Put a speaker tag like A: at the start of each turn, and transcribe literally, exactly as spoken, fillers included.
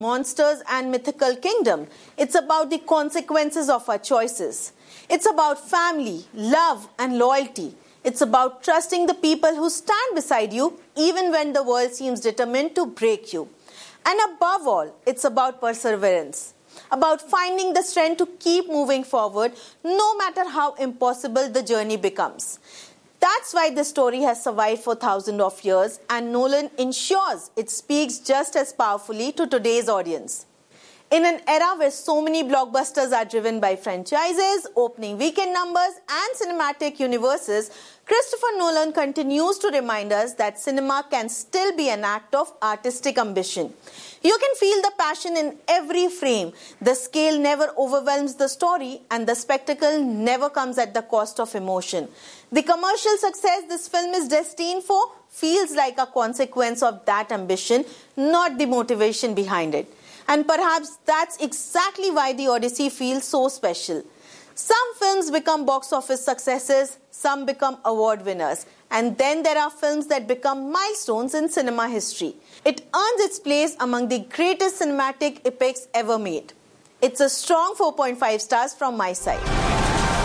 A: monsters and mythical kingdom. It's about the consequences of our choices. It's about family, love, and loyalty. It's about trusting the people who stand beside you even when the world seems determined to break you. And above all, it's about perseverance, about finding the strength to keep moving forward no matter how impossible the journey becomes. That's why this story has survived for thousands of years, and Nolan ensures it speaks just as powerfully to today's audience. In an era where so many blockbusters are driven by franchises, opening weekend numbers, and cinematic universes, Christopher Nolan continues to remind us that cinema can still be an act of artistic ambition. You can feel the passion in every frame. The scale never overwhelms the story, and the spectacle never comes at the cost of emotion. The commercial success this film is destined for feels like a consequence of that ambition, not the motivation behind it. And perhaps that's exactly why The Odyssey feels so special. Some films become box office successes, some become award winners, and then there are films that become milestones in cinema history. It earns its place among the greatest cinematic epics ever made. It's a strong four point five stars from my side.